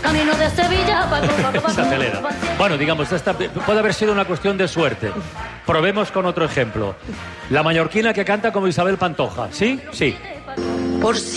camino de Sevilla. Se acelera. Bueno, digamos, puede haber sido una cuestión de suerte. Probemos con otro ejemplo. La mallorquina que canta como Isabel Pantoja. ¿Sí? Sí. Por